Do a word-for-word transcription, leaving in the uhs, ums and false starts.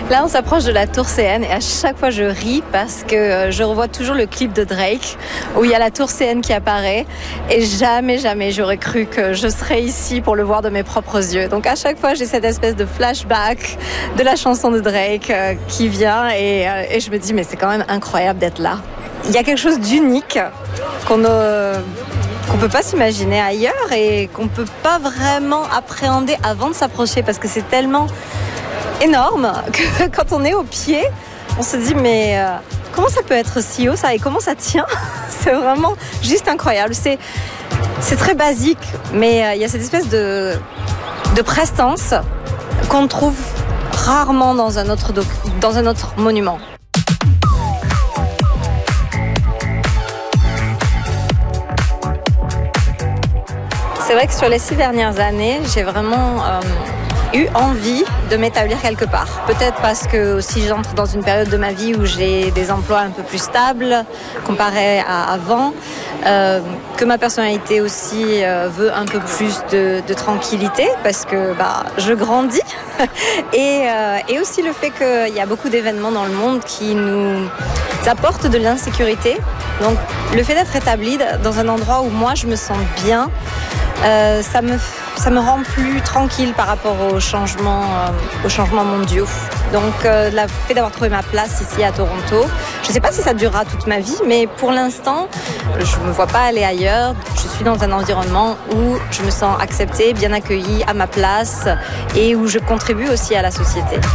Là, on s'approche de la Tour C N et à chaque fois, je ris parce que je revois toujours le clip de Drake où il y a la Tour C N qui apparaît et jamais, jamais j'aurais cru que je serais ici pour le voir de mes propres yeux. Donc à chaque fois, j'ai cette espèce de flashback de la chanson de Drake euh, qui vient et, euh, et je me dis mais c'est quand même incroyable d'être là. Il y a quelque chose d'unique qu'on ne... qu'on peut pas s'imaginer ailleurs et qu'on peut pas vraiment appréhender avant de s'approcher parce que c'est tellement énorme que quand on est au pied, on se dit mais euh, comment ça peut être si haut ça et comment ça tient? C'est vraiment juste incroyable. C'est, c'est très basique, mais euh, il y a cette espèce de, de prestance qu'on trouve rarement dans un autre, doc- dans un autre monument. C'est vrai que sur les six dernières années, j'ai vraiment euh, eu envie de m'établir quelque part. Peut-être parce que aussi j'entre dans une période de ma vie où j'ai des emplois un peu plus stables comparé à avant, euh, que ma personnalité aussi euh, veut un peu plus de, de tranquillité parce que bah, je grandis et, euh, et aussi le fait qu'il y a beaucoup d'événements dans le monde qui nous apportent de l'insécurité. Donc le fait d'être établi dans un endroit où moi je me sens bien, Euh, ça me, ça me rend plus tranquille par rapport aux changements, euh, aux changements mondiaux. Donc, euh, le fait d'avoir trouvé ma place ici à Toronto, je ne sais pas si ça durera toute ma vie, mais pour l'instant, je ne me vois pas aller ailleurs. Je suis dans un environnement où je me sens acceptée, bien accueillie, à ma place et où je contribue aussi à la société.